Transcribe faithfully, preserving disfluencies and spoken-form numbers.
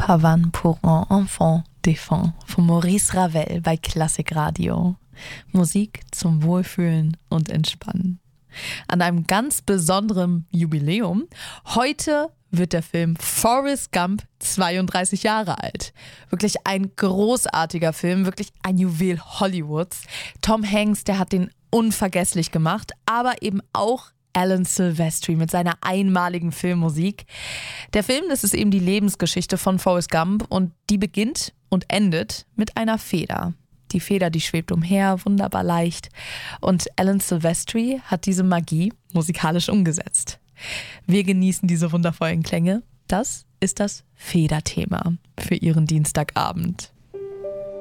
Pavane pour un enfant défunt von Maurice Ravel bei Klassikradio. Musik zum Wohlfühlen und Entspannen. An einem ganz besonderen Jubiläum. Heute wird der Film Forrest Gump zweiunddreißig Jahre alt. Wirklich ein großartiger Film, wirklich ein Juwel Hollywoods. Tom Hanks, der hat den unvergesslich gemacht, aber eben auch Alan Silvestri mit seiner einmaligen Filmmusik. Der Film, das ist eben die Lebensgeschichte von Forrest Gump und die beginnt und endet mit einer Feder. Die Feder, die schwebt umher, wunderbar leicht. Und Alan Silvestri hat diese Magie musikalisch umgesetzt. Wir genießen diese wundervollen Klänge. Das ist das Federthema für Ihren Dienstagabend.